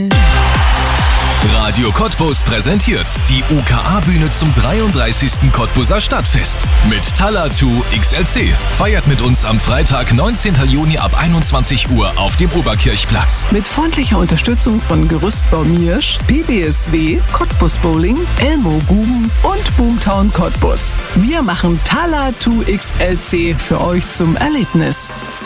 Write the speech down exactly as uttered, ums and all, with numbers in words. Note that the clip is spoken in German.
Radio Cottbus präsentiert die U K A-Bühne zum dreiunddreißigsten Cottbuser Stadtfest. Mit Talatu X L C. Feiert mit uns am Freitag, neunzehnten Juni ab einundzwanzig Uhr auf dem Oberkirchplatz. Mit freundlicher Unterstützung von Gerüstbau Miersch, P B S W, Cottbus Bowling, Elmo Guben und Boomtown Cottbus. Wir machen Talatu X L C für euch zum Erlebnis.